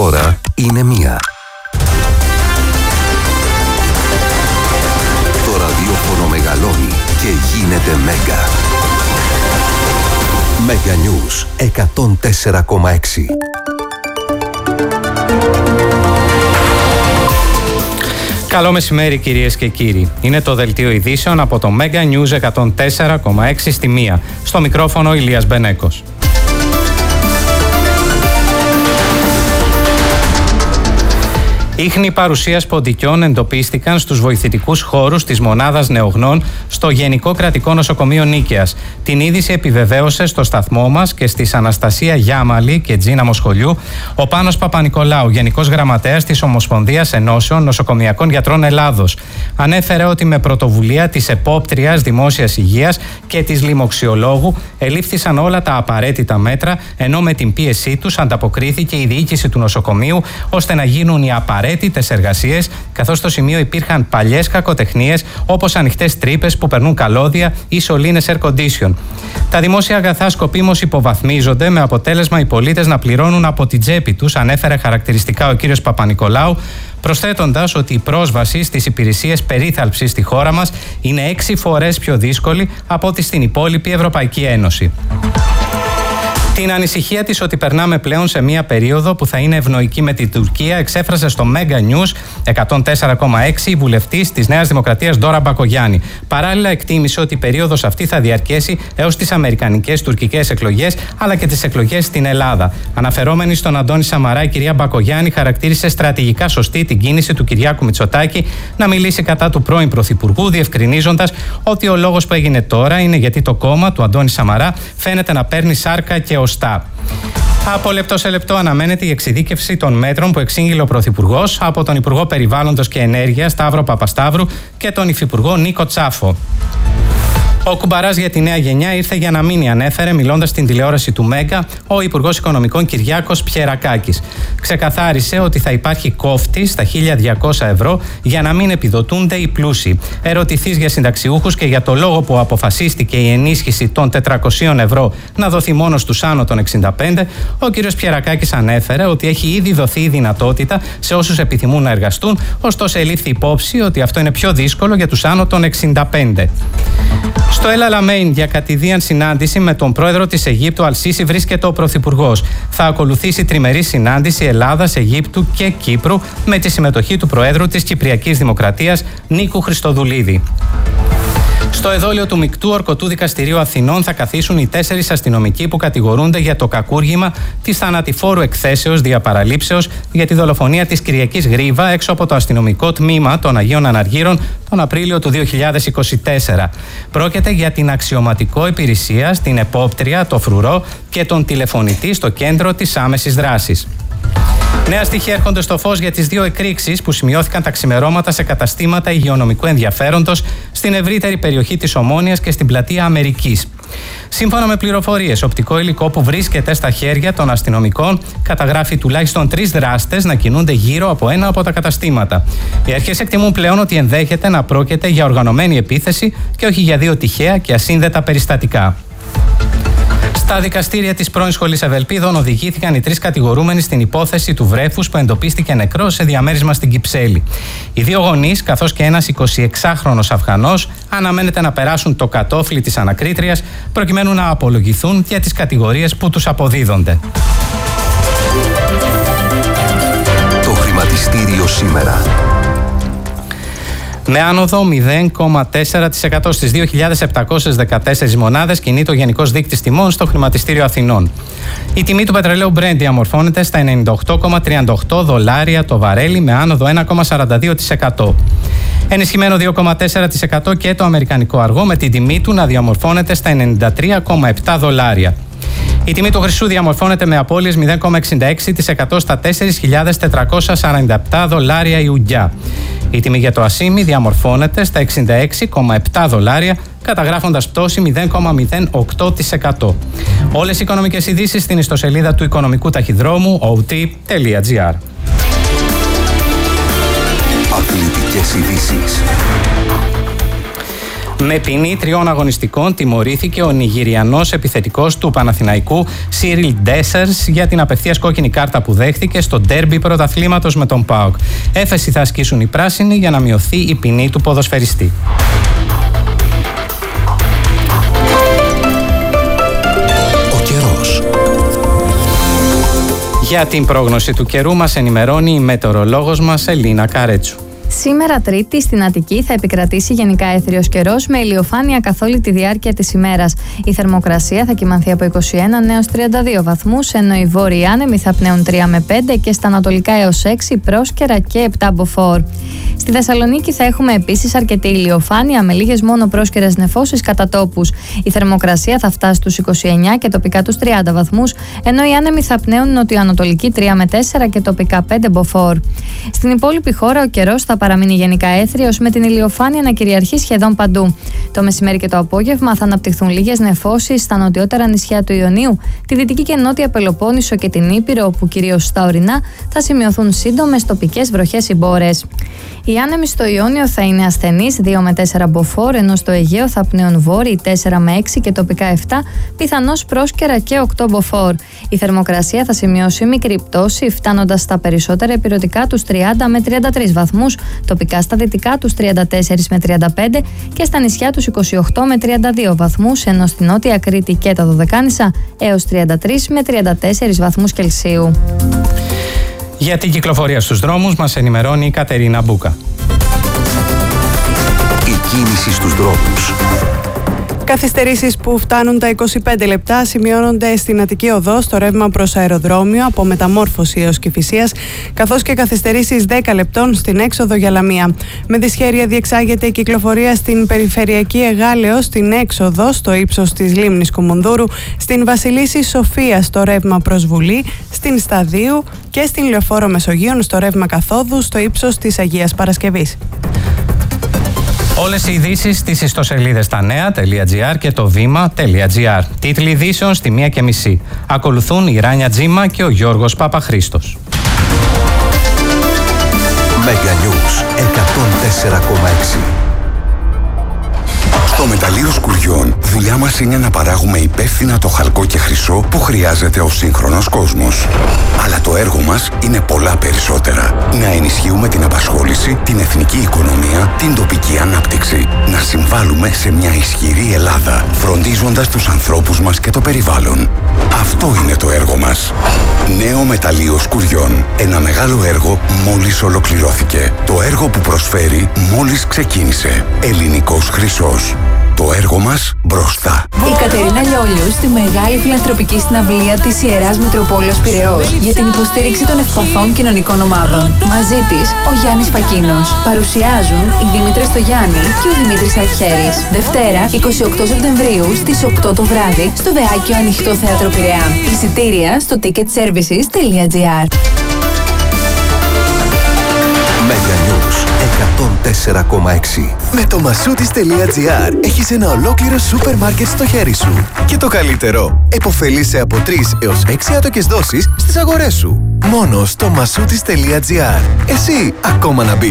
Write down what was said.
ώρα είναι 1. Το ραδιόφωνο μεγαλώνει και γίνεται Μέγκα. Μέγκα News 104,6. Καλό μεσημέρι κυρίες και κύριοι. Είναι το δελτίο ειδήσεων από το Μέγκα News 104,6 στη 1. Στο μικρόφωνο Ηλίας Μπενέκος. Ίχνη παρουσίας ποντικιών εντοπίστηκαν στους βοηθητικούς χώρους της μονάδας νεογνών στο Γενικό Κρατικό Νοσοκομείο Νίκαιας. Την είδηση επιβεβαίωσε στο σταθμό μας και στις Αναστασία Γιάμαλη και Τζίνα Μοσχολιού ο Πάνος Παπα-Νικολάου, Γενικός Γραμματέας της Ομοσπονδίας Ενώσεων Νοσοκομειακών Γιατρών Ελλάδος. Ανέφερε ότι με πρωτοβουλία της Επόπτριας Δημόσιας Υγείας και της Λοιμοξιολόγου ελήφθησαν όλα τα απαραίτητα μέτρα, ενώ με την πίεσή τους ανταποκρίθηκε η διοίκηση του νοσοκομείου ώστε να γίνουν οι απαραίτητες εργασίες, καθώς στο σημείο υπήρχαν παλιές κακοτεχνίες όπως ανοιχτές τρύπες που περνούν καλώδια ή σωλήνες air condition. Τα δημόσια αγαθά σκοπίμως υποβαθμίζονται, με αποτέλεσμα οι πολίτες να πληρώνουν από την τσέπη τους, ανέφερε χαρακτηριστικά ο κύριος Παπα-Νικολάου, προσθέτοντας ότι η πρόσβαση στις υπηρεσίες περίθαλψης στη χώρα μας είναι 6 φορές πιο δύσκολη από ό,τι στην υπόλοιπη Ευρωπαϊκή Ένωση. Την ανησυχία της ότι περνάμε πλέον σε μια περίοδο που θα είναι ευνοϊκή με την Τουρκία εξέφρασε στο Μέγκα News 104,6 η βουλευτής της Νέας Δημοκρατίας Ντόρα Μπακογιάννη. Παράλληλα, εκτίμησε ότι η περίοδος αυτή θα διαρκέσει έως τις αμερικανικές τουρκικές εκλογές αλλά και τις εκλογές στην Ελλάδα. Αναφερόμενη στον Αντώνη Σαμαρά, η κυρία Μπακογιάννη χαρακτήρισε στρατηγικά σωστή την κίνηση του Κυριάκου Μητσοτάκη να μιλήσει κατά του πρώην Πρωθυπουργού, διευκρινίζοντας ότι ο λόγος που έγινε τώρα είναι γιατί το κόμμα του Αντώνη Σαμαρά φαίνεται να παίρνει σάρκα και οστά. Από λεπτό σε λεπτό αναμένεται η εξειδίκευση των μέτρων που εξήγηλε ο Πρωθυπουργός από τον Υπουργό Περιβάλλοντος και Ενέργειας Σταύρο Παπασταύρου και τον Υφυπουργό Νίκο Τσάφο. Ο κουμπαράς για τη νέα γενιά ήρθε για να μείνει, ανέφερε μιλώντας στην τηλεόραση του Μέγκα ο Υπουργός Οικονομικών Κυριάκος Πιερακάκης. Ξεκαθάρισε ότι θα υπάρχει κόφτη στα 1.200 ευρώ για να μην επιδοτούνται οι πλούσιοι. Ερωτηθείς για συνταξιούχους και για το λόγο που αποφασίστηκε η ενίσχυση των 400 ευρώ να δοθεί μόνο στους άνω των 65, ο κ. Πιερακάκης ανέφερε ότι έχει ήδη δοθεί η δυνατότητα σε όσους επιθυμούν να εργαστούν, ωστόσο ελήφθη υπόψη ότι αυτό είναι πιο δύσκολο για τους άνω των 65. Στο El Alamein για κατηδίαν συνάντηση με τον πρόεδρο της Αιγύπτου Αλ-Σίση βρίσκεται ο Πρωθυπουργός. Θα ακολουθήσει τριμερή συνάντηση Ελλάδας, Αιγύπτου και Κύπρου με τη συμμετοχή του Προέδρου της Κυπριακής Δημοκρατίας Νίκου Χριστοδουλίδη. Στο εδόλιο του Μεικτού Ορκωτού Δικαστηρίου Αθηνών θα καθίσουν οι 4 αστυνομικοί που κατηγορούνται για το κακούργημα της θανατηφόρου εκθέσεως διαπαραλήψεως για τη δολοφονία της Κυριακής Γρίβα έξω από το αστυνομικό τμήμα των Αγίων Αναργύρων τον Απρίλιο του 2024. Πρόκειται για την αξιωματικό υπηρεσία στην Επόπτρια, το Φρουρό και τον τηλεφωνητή στο κέντρο της άμεσης δράσης. Νέα στοιχεία έρχονται στο φως για τις 2 εκρήξεις που σημειώθηκαν τα ξημερώματα σε καταστήματα υγειονομικού ενδιαφέροντος στην ευρύτερη περιοχή της Ομόνοιας και στην πλατεία Αμερικής. Σύμφωνα με πληροφορίες, οπτικό υλικό που βρίσκεται στα χέρια των αστυνομικών καταγράφει τουλάχιστον 3 δράστες να κινούνται γύρω από ένα από τα καταστήματα. Οι αρχές εκτιμούν πλέον ότι ενδέχεται να πρόκειται για οργανωμένη επίθεση και όχι για 2 τυχαία και ασύνδετα περιστατικά. Στα δικαστήρια της πρώην Σχολής Ευελπίδων οδηγήθηκαν οι 3 κατηγορούμενοι στην υπόθεση του βρέφους που εντοπίστηκε νεκρός σε διαμέρισμα στην Κυψέλη. Οι 2 γονείς, καθώς και ένας 26χρονος Αφγανός, αναμένεται να περάσουν το κατόφλι της ανακρίτριας προκειμένου να απολογηθούν για τις κατηγορίες που τους αποδίδονται. Το χρηματιστήριο σήμερα. Με άνοδο 0,4% στις 2.714 μονάδες κινείται ο Γενικός Δείκτης Τιμών στο Χρηματιστήριο Αθηνών. Η τιμή του πετρελαίου Brent διαμορφώνεται στα $98,38 το βαρέλι με άνοδο 1,42%. Ενισχυμένο 2,4% και το αμερικανικό αργό με την τιμή του να διαμορφώνεται στα $93,7. Η τιμή του χρυσού διαμορφώνεται με απώλειες 0,66% στα $4.447 η ουγγιά. Η τιμή για το ασίμι διαμορφώνεται στα $66,7, καταγράφοντας πτώση 0,08%. Όλες οι οικονομικές ειδήσεις στην ιστοσελίδα του Οικονομικού Ταχυδρόμου ot.gr. Αθλητικές ειδήσεις. Με ποινή 3 αγωνιστικών τιμωρήθηκε ο Νιγηριανός επιθετικός του Παναθηναϊκού Σίριλ Ντέσσερς για την απευθείας κόκκινη κάρτα που δέχτηκε στο ντέρμπι πρωταθλήματος με τον ΠΑΟΚ. Έφεση θα ασκήσουν οι πράσινοι για να μειωθεί η ποινή του ποδοσφαιριστή. Ο καιρός. Για την πρόγνωση του καιρού μας ενημερώνει η μετεωρολόγος μας Ελίνα Καρέτσου. Σήμερα Τρίτη στην Αττική θα επικρατήσει γενικά έθριος καιρός με ηλιοφάνεια καθ' όλη τη διάρκεια της ημέρας. Η θερμοκρασία θα κυμανθεί από 21 έως 32 βαθμούς, ενώ οι βόρειοι άνεμοι θα πνέουν 3 με 5 και στα ανατολικά έως 6 πρόσκαιρα και 7 μποφόρ. Στη Θεσσαλονίκη θα έχουμε επίσης αρκετή ηλιοφάνεια με λίγες μόνο πρόσκαιρες νεφώσεις κατά τόπους. Η θερμοκρασία θα φτάσει στους 29 και τοπικά τους 30 βαθμούς, ενώ οι άνεμοι θα πνέουν νοτιοανατολική 3 με 4 και τοπικά 5 μποφόρ. Στην υπόλοιπη χώρα ο καιρός θα παραμείνει γενικά έθριος με την ηλιοφάνεια να κυριαρχεί σχεδόν παντού. Το μεσημέρι και το απόγευμα θα αναπτυχθούν λίγες νεφώσεις στα νοτιότερα νησιά του Ιωνίου, τη Δυτική και Νότια Πελοπόννησο και την Ήπειρο, όπου κυρίως στα ορεινά θα σημειωθούν σύντομες τοπικές βροχές ή μπόρες. Οι άνεμοι στο Ιόνιο θα είναι ασθενείς 2 με 4 μποφόρ, ενώ στο Αιγαίο θα πνέουν βόρειοι 4 με 6 και τοπικά 7, πιθανώς πρόσκαιρα και 8 μποφόρ. Η θερμοκρασία θα σημειώσει μικρή πτώση, φτάνοντας στα περισσότερα ηπειρωτικά τους 30 με 33 βαθμούς, τοπικά στα δυτικά τους 34 με 35 και στα νησιά τους 28 με 32 βαθμούς, ενώ στη Νότια Κρήτη και τα Δωδεκάνησα έως 33 με 34 βαθμούς Κελσίου. Για την κυκλοφορία στους δρόμους μας ενημερώνει η Κατερίνα Μπούκα. Η κίνηση στους δρόμους. Καθυστερήσεις που φτάνουν τα 25 λεπτά σημειώνονται στην Αττική Οδό στο ρεύμα προς αεροδρόμιο από Μεταμόρφωση έως Κηφισίας, καθώς και καθυστερήσεις 10 λεπτών στην έξοδο για Λαμία. Με δυσχέρεια διεξάγεται η κυκλοφορία στην Περιφερειακή Εγάλεο, στην έξοδο στο ύψος της λίμνης Κουμουνδούρου, στην Βασιλίσση Σοφία στο ρεύμα προς Βουλή, στην Σταδίου και στην Λεωφόρο Μεσογείων στο ρεύμα καθόδου στο ύψος της Αγίας Παρασκευής. Όλες οι ειδήσεις στις ιστοσελίδες tanea.gr και το vima.gr. Τίτλοι ειδήσεων στη 1:30. Ακολουθούν η Ράνια Τζίμα και ο Γιώργος Παπαχρήστος. Mega News 104,6. Στο μεταλλείο Σκουριών, δουλειά μας είναι να παράγουμε υπεύθυνα το χαλκό και χρυσό που χρειάζεται ο σύγχρονος κόσμος. Αλλά το έργο μας είναι πολλά περισσότερα. Να ενισχύουμε την απασχόληση, την εθνική οικονομία, την τοπική ανάπτυξη. Να συμβάλλουμε σε μια ισχυρή Ελλάδα, φροντίζοντας τους ανθρώπους μας και το περιβάλλον. Αυτό είναι το έργο μας. Νέο μεταλλείο Σκουριών. Ένα μεγάλο έργο μόλις ολοκληρώθηκε. Το έργο που προσφέρει μόλις ξεκίνησε. Ελληνικός χρυσός. Το έργο μας μπροστά. Η Κατερίνα Λιόλιου στη μεγάλη φιλανθρωπική συναυλία της Ιεράς Μητροπόλεως Πειραιώς για την υποστήριξη των ευπαθών κοινωνικών ομάδων. Μαζί της ο Γιάννης Φακίνος. Παρουσιάζουν η Δήμητρα Στογιάννη και ο Δημήτρης Αρχέρης. Δευτέρα 28 Σεπτεμβρίου στις 8 το βράδυ στο Δεάκιο Ανοιχτό Θέατρο Πειραιά. Εισιτήρια στο ticketservices.gr. Mega News 104,6. Με το masoutis.gr έχεις ένα ολόκληρο σούπερ μάρκετ στο χέρι σου. Και το καλύτερο, επωφελείσαι από 3 έως 6 άτοκες δόσεις στις αγορές σου. Μόνο στο masoutis.gr. Εσύ ακόμα να μπεις.